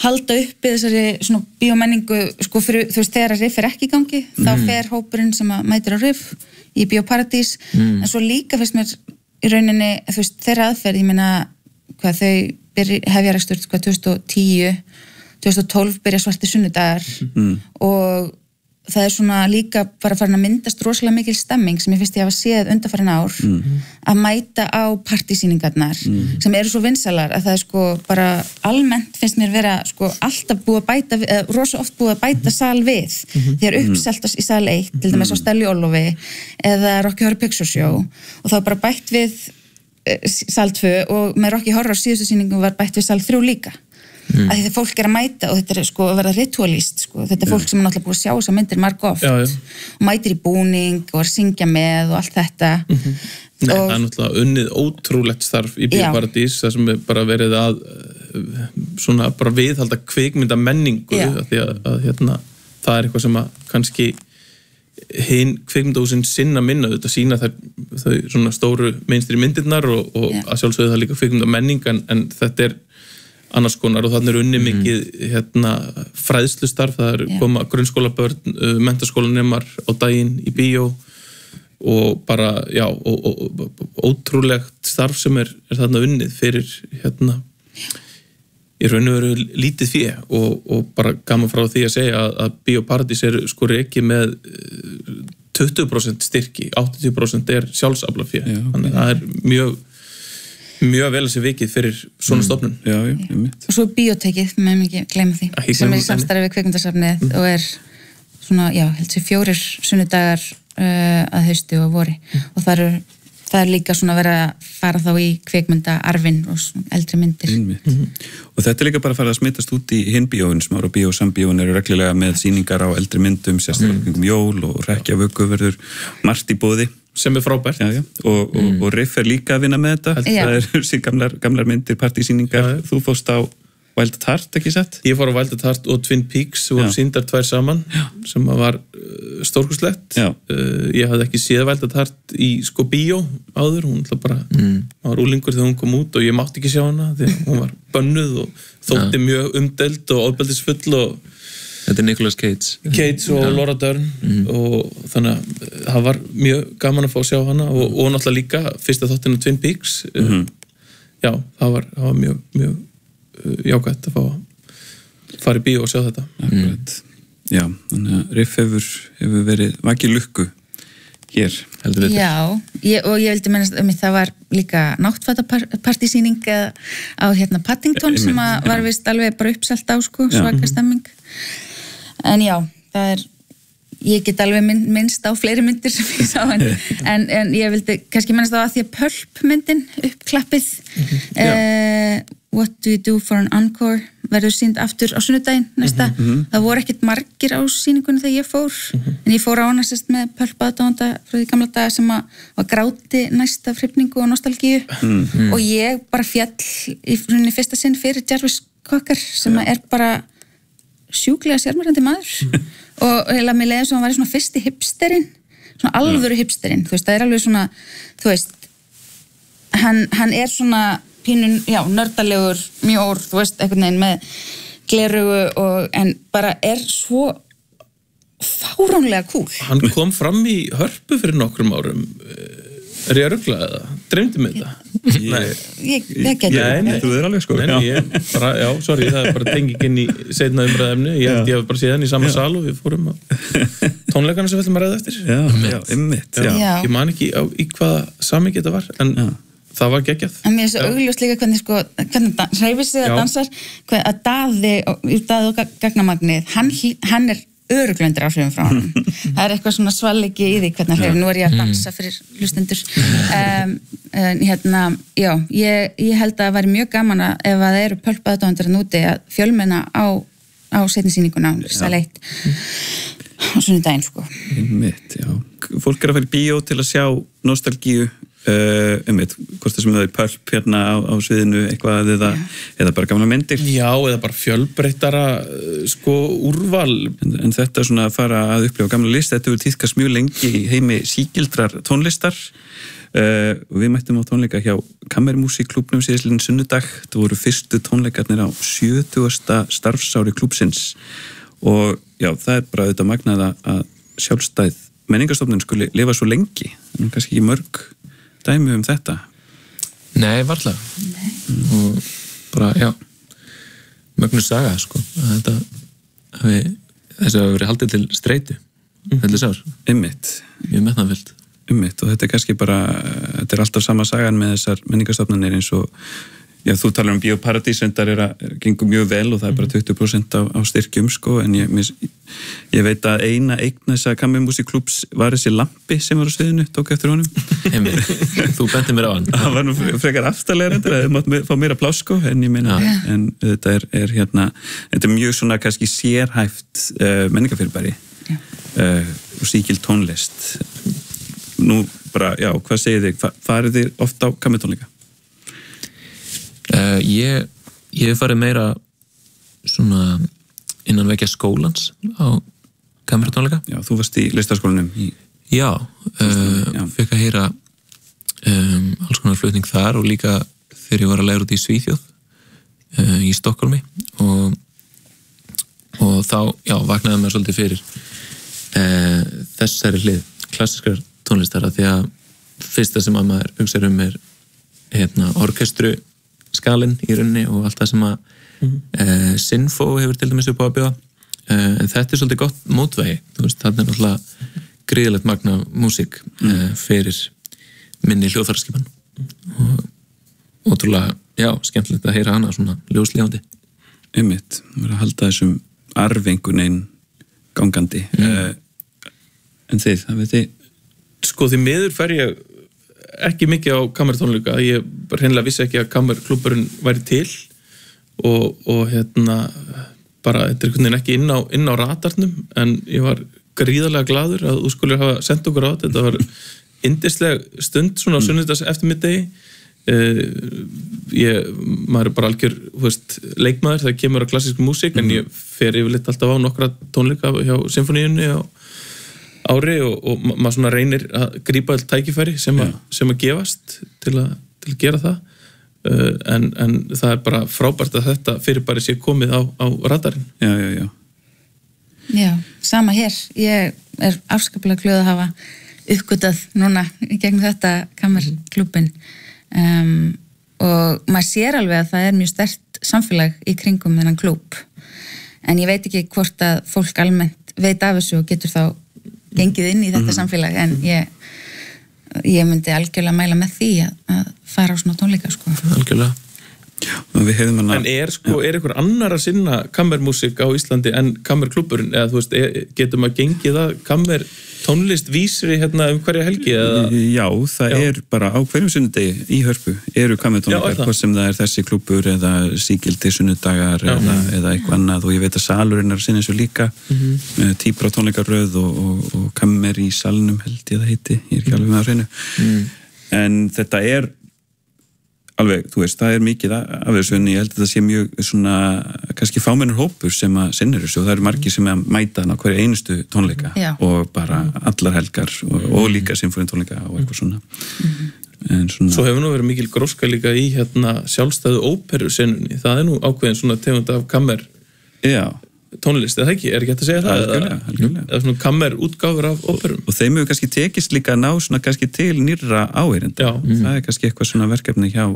halda uppi þessari svona bíómenningu sko fyrir, þú veist, þegar að Riff ekki í gangi þá fer hópurinn sem að mætir á Riff í Bíóparadís en svo líka fyrst mér í rauninni þú veist, þeirra aðferð, ég meina hvað þau hefja rekstur 2010 2012 byrja Svartir sunnudagar og það svona líka bara farin að myndast rosalega mikil stemming sem ég finnst ég hafa séð undanfarin ár að mæta á partísýningarnar sem eru svo vinsalar að það sko bara almennt finnst mér vera sko alltaf búið að bæta rosa oft búið að bæta sal við þegar uppseltast í sal 1 til dæmis á Stelli Ólofi eða Rocky Horror Picture Show og það var bara bætt við sal 2 og með Rocky Horror síðustu sýningu var bætt við sal 3 líka að því það fólk að mæta og þetta sko að vera ritualist sko, þetta fólk sem er náttúrulega búið að sjá þessar myndir margoft og mætir í búning og að syngja með og allt þetta Nei, það er náttúrulega unnið ótrúlegt starf í Bíóparadís það sem er bara verið að svona bara viðhalda kvikmynda menningu því að hérna, það er eitthvað sem að kannski hinn kvikmyndahúsin sinna minna þetta sína þau svona stóru mainstream myndirnar og að sjálfsögðu það líka kvikmynda menning en þetta er annars konar og þannig unni mikið hérna, fræðslustarf, það er koma grunnskólabörn, menntaskólanemar á daginn í bíó og bara, já, og ótrúlegt starf sem er þarna unnið fyrir hérna í raun og veru lítið fé og bara gaman frá því að segja að Bíóparadís er sko rekið með 20% styrki, 80% er sjálfsaflafé, þannig að það er mjög vel að sé vikið fyrir svona stofnun. Já, og svo Bíótekið, með mikið gleyma því sem er í samstarfi við Kvikmyndasafnið og er svona, já, held sér 4 sunnudagar að hausti og vori og það er líka svona verið að fara þá í kvikmyndaarfinn og eldri myndir. Og þetta er líka bara að fara að smitast út í hinn bíóin, Smára bíó og Sambíóin eru reglulega með sýningar á eldri myndum, sérstaklega jól og Reykjavík verður margt í boði. Sem er frábært. Já. Og Riff er líka að vinna með þetta. Það eru sín gamlar myndir, partísýningar. Þú fórst á Wild at Heart, ekki satt? Ég fór á Wild at Heart og Twin Peaks og sýndar 2 saman sem var stórkostlegt. Ég hafði ekki séð Wild at Heart í sko bíó áður, hún bara var úlingur þegar hún kom út og ég mátti ekki sjá hana því hún var bönnuð og þótti mjög umdeild og ofbeldisfull og þetta er Nicolas Cage og Laura Dern og þannig að það var mjög gaman að fá að sjá hana og náttúrulega líka fyrsta þáttinn á Twin Peaks já, það var mjög jákvætt að fá að fara í bíó og sjá þetta. Já, þannig að Riff hefur verið vakið lukku hér, heldur við. Já, og ég vildi minnast það var líka náttfatapartísýning á hérna Paddington sem var vist alveg bara uppselt á sko, svaka stemming. En já, það er ég get alveg minnst á fleiri myndir sem ég sá en ég vildi kannski minnast á að því að Pulp myndin uppklappið What Do You Do for an Encore verður sýnd aftur á sunnudaginn næsta. Það voru ekkert margir á sýningunni þegar ég fór en ég fór á hana sérst með Pulp aðdáanda frá því gamla daga sem var gráti næsta hrifningu og nostalgíu og ég bara fjall í fyrsta sinn fyrir Jarvis Cocker sem er bara sjúklega sérmærandi maður og heila mér leiði svo hann var svona fyrsti hipsterinn, svona alvöru hipsterinn, þú veist, það er alveg svona, þú veist, hann er svona pínun, já, nördalegur, mjór, þú veist, einhvern veginn með glerugu en bara er svo fáránlega cool. Hann kom fram í Hörpu fyrir nokkrum árum, er ég að rugla eða? Dreymdi mig þetta? Ég geti þú er alveg sko. Sorry, það er bara tengingin í seinna umræðefni, ég hef bara séð hann í sama sal og við fórum á tónleikana sem við ætlum að ræða eftir. Ég man ekki í hvaða samhengi þetta var, en það var geggjað. En mér er svo augljóst líka hvernig hreyfir sig að dansar, að Daði og Gagnamagnið, hann er öruglöndir áhrifum frá hann. Það er eitthvað svona svalleiki í því hvernig hreyfir. Nú er ég að dansa fyrir hlustendur. Já, ég held að það væri mjög gaman að ef það eru pölpaðdóndir að núti að fjölmenna á seinni sýninguna sal 1 á sunnudaginn sko. Fólk er að fara í bíó til að sjá nostalgíu hvort það sem það er Pulp hérna á sviðinu eitthvað eða bara gamla myndir eða bara fjölbreyttara sko úrval en þetta svona að fara að upplifa gamla list þetta hefur tíðkast mjög lengi í heimi sígildrar tónlistar Við mættum á tónleika hjá Kammermúsíkklúbbnum síðastliðinn sunnudag. Það voru fyrstu tónleikarnir á 70. starfsári klúbbsins og já, það bara auðvitað magnað að sjálfstæð menningarstofnun skuli lifa svo lengi. Það er kannski ekki mörg dæmi þetta. Nei, varla. Og bara, já, mögnu saga, sko. Þetta þessi hafi verið haldið til streitu. Heldur sár. Einmitt. Mjög metnaðfullt. Einmitt, og þetta er kannski bara, þetta er alltaf sama sagan með þessar menningarstofnanir eins og, já, þú talar Bíóparadís, en það gengur mjög vel og það er bara 20% á styrkjum, sko, en ég veit að eina eign þessa Kammermúsíkklúbbs var þessi lampi sem var á sviðinu, tók eftir honum. Þú benti mér á hann. Það var nú frekar aftarlega reyndar, það mátt fá meira pláss, sko, en ég meina, en þetta er hérna, þetta er mjög svona kannski sérhæft menningarfyrirbæri og sígild tónlist. Nú bara, já, hvað segir þig? Farið þið oft á kammertónleika? Ég hef farið meira svona innan vekja skólans á kammertónleika. Já, þú varst í listaskólanum Já, fekk að heyra alls konar flutning þar og líka þegar ég var að læra út í Svíþjóð í Stokkólmi og þá, já, vaknaði mér svolítið fyrir þessari hlið klassískar tónlistar því að fyrsta sem að maður hugsar er orkestru skalinn í rauninni og allt það sem að Sinfó hefur til dæmis upp á að bjóða en þetta er svolítið gott mótvegi, þú veist, þarna er náttúrulega gríðilegt magna músík fyrir minni hljóðfæraskipan og ótrúlega, já, skemmtilegt að heyra hana svona ljóslífandi. Einmitt, verður að halda þessum arfingun einn gangandi en þið, það veit þið Sko því miður fer ég ekki mikið á kammertónleika, ég hreinlega vissi ekki að kammerklúbburinn væri til og bara, þetta er einhvern veginn ekki inn á radarnum, en ég var gríðarlega glaður að þú skulir hafa sendt okkur á þetta var yndisleg stund svona á sunnudags eftirmiddegi maður er bara algjör, þú veist, leikmaður þegar kemur á klassísk músík, en ég fer yfirleitt alltaf á nokkra tónleika hjá symfóníunni og ári og maður svona reynir að grípa all tækifæri sem að gefast til að gera það en það er bara frábært að þetta fyrirbæri sé komið á radarinn. Já, sama hér. Ég er afskaplega glöð að hafa uppgötað núna gegn þetta kammerklúbbin og maður sér alveg að það er mjög sterkt samfélag í kringum þennan klúbb en ég veit ekki hvort að fólk almennt veit af þessu og getur þá gengið inn í þetta samfélag en ég myndi algjörlega mæla með því að fara á svona tónleika sko. Algjörlega. En er einhver annar að sinna kammermúsík á Íslandi en kammerklúbburinn eða þú veist, getur maður gengið að kammertónlist vísri hverja helgi eða? Já, það er bara á hverjum sunnudegi í Hörpu eru kammertónleikar, hvort sem það er þessi klúbbur eða sígildi sunnudagar eða eitthvað annað og ég veit að salurinn er að sinna þessu líka típra tónleikarröð og kammer í salnum held ég það heiti, ég er ekki alveg með að hreinu en þetta er alveg, þú veist, það er mikið af þessu en ég held að það sé mjög svona kannski fámennur hópur sem að sinnir þessu og það eru margir sem að mæta hana hverja einustu tónleika og bara allar helgar og líka symfóníutónleika og eitthvað svona. En svona Svo hefur nú verið mikil gróska líka í sjálfstæðu óperusennunni, það er nú ákveðin svona tegund af kammer tónlist, eða ekki? Er ekki hægt að segja það? Algjörlega. Eða svona kammer útgáfur af óperum? Og þeim hefur kannski tekist líka að ná svona kannski til nýrra áheyrenda. Það er kannski eitthvað svona verkefni hjá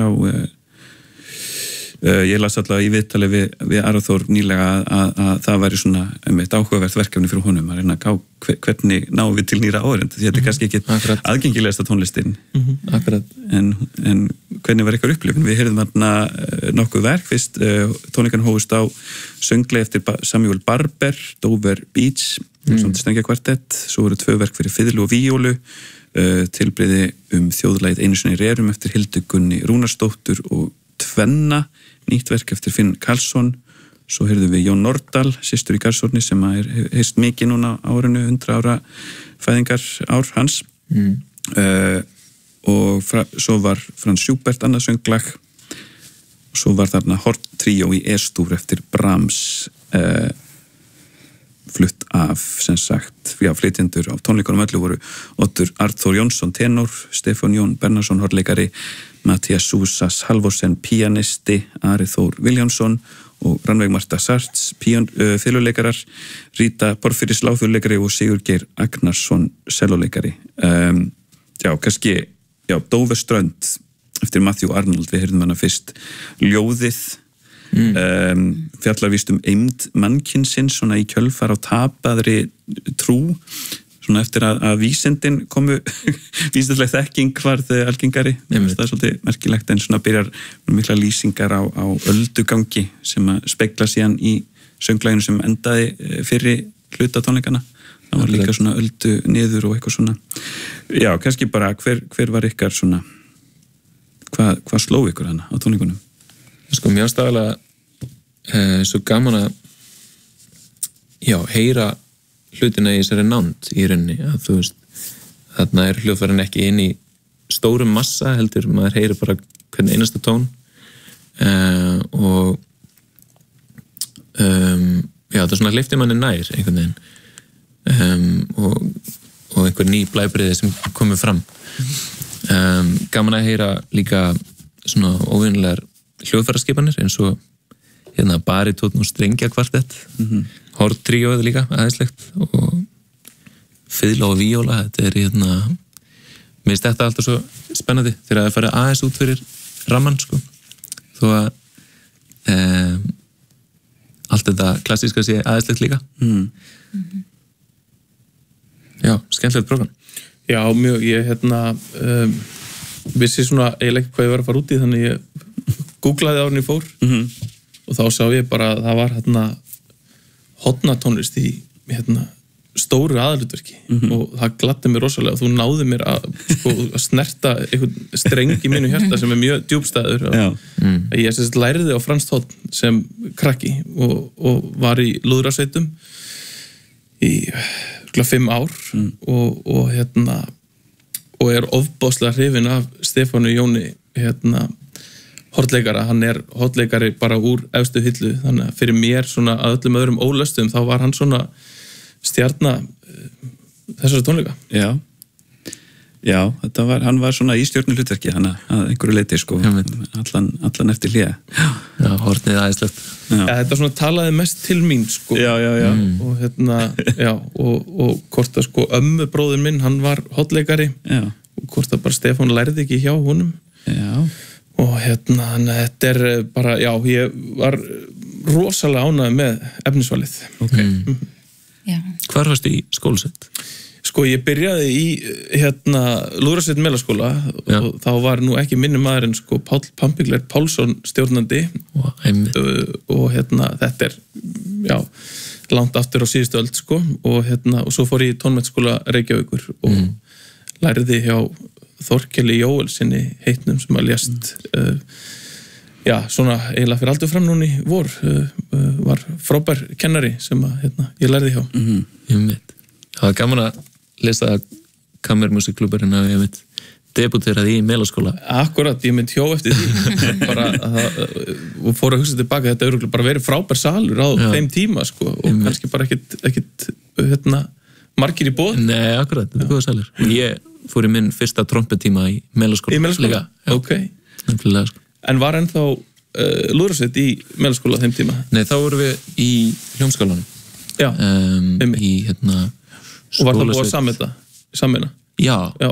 ég las allavega í viðtali við Ara Þór nýlega að það væri svona áhugavert verkefni fyrir honum að reyna að hvernig náum við til nýra áheyrenda því þetta er kannski ekki aðgengilegasta tónlistin en hvernig var eitthvað upplifun við heyrðum þarna nokkuð verk fyrst tónleikan hófust á söngleik eftir Samuel Barber Dover Beach, strengja kvartett svo voru 2 verk fyrir fiðlu og víólu tilbrigði þjóðlagið Einu sinni í rerum eftir Hildu Gunni Rúnarsdóttur og Tvenna, nýtt verk eftir Finn Karlsson, svo heyrðum við Jón Nordal, systur í Garðshorni sem er heyrst mikið núna á árinu 100 ára fæðingar ár hans og svo var Franz Schubert annað sönglag og svo var þarna Horn tríó í E-stúr eftir Brahms flutt af sem sagt, flytjendur á tónleikunum öllu voru Oddur Arnþór Jónsson tenor, Stefán Jón Bernarsson horleikari, Matthías Súsas Halvorsen pianisti, Ari Þór Viljámsson og Rannveig Marta Sarts fiðluleikarar, Rita Porfyris lágfiðluleikari og Sigurgeir Agnarsson selloleikari. Kannski Dóveströnd eftir Matthew Arnold, við heyrðum hana fyrst ljóðið, fjallar víst eymd mannkynsins svona í kjölfar á tapaðri trú, svona eftir að vísindin komu vísindaleg þekking varð algengari. Það svolítið merkilegt, en svona byrjar mikla lýsingar á öldugangi sem að spegla síðan í sönglæginu sem endaði fyrri hluta tónleikana. Það var líka svona öldu niður og eitthvað svona. Já, kannski bara hver var ykkar svona, hvað sló ykkur hana á tónleikunum? Sko, mér ástæðalega svo gaman að heyra hlutina í þessari nánd í rauninni, að þú veist, þarna hljóðfærin ekki inn í stórum massa, heldur maður heyri bara hvernig einasta tón og það svona hleypti manni nær einhvern veginn og einhver ný blæbriði sem komið fram. Gaman að heyra líka svona óvinnilegar hljóðfæraskipanir eins og baritónn og strengja kvartett, horntríóið líka aðeinslegt og fiðla og víóla. Þetta mér finnst þetta alltaf svo spennandi þegar það farið aðeins út fyrir ramman, sko, þó að allt þetta klassíska sé aðeinslegt líka. Já, skemmtilegt prógram. Já, mjög, ég vissi svona eiginlega hvað ég var að fara út í, þannig ég googlaði árin ég fór og þá sá ég bara að það var hornatónlist í stóru aðalhlutverki og það gladdi mér rosalega og þú náði mér að snerta einhvern streng í mínu hjarta sem mjög djúpstæður. Ég lærði á franskt horn sem krakki og var í lúðrasveitum í 5 ár og er ofboðslega hrifinn af Stefáni Jóni hornleikara. Hann er hornleikari bara úr efstu hillu, þannig að fyrir mér svona að öllum öðrum ólöstum þá var hann svona stjarna þessara tónleika. Já, hann var svona í stjörnuhlutverki hann að einhverju leyti, sko, allan eftir hlýja. Já, hornið aðeinslegt. Þetta svona talaði mest til mín, sko. Já. Og hvort að sko ömmubróðir minn, hann var hornleikari og hvort að bara Stefán lærði ekki hjá honum. Og þetta er bara, ég var rosalega ánægður með efnisvalið. Hvar varstu í skólasveit? Sko, ég byrjaði í Lúðrasveit Melaskóla og þá var nú ekki minni maður en sko Páll Pampigler Pálsson stjórnandi og þetta er langt aftur á síðustu öld, sko, og svo fór ég í tónmenntaskóla Reykjavíkur og lærði hjá Þorkeli Jóelsinni heitnum sem að lést svona eiginlega fyrir aldur fram núna í vor, var frábær kennari sem að ég lærði hjá. Það var gaman að lesa að kammermusikklúbburinn að ég debuteraði í Melaskóla. Akkurat, ég hjó eftir því bara og fór að hugsa tilbaka, þetta er bara verið frábær salur á þeim tíma, sko, og kannski bara ekkit margir í boð. Nei, akkurat, þetta er góða salur. Ég fór í minn fyrsta trompetíma í Melaskóla. Í Melaskóla? Ok. Nefnilega, sko. En var ennþá lúðrasveit í Melaskóla þeim tíma? Nei, þá vorum við í hljómskálanum. Já, í og var það búið að samina? Já,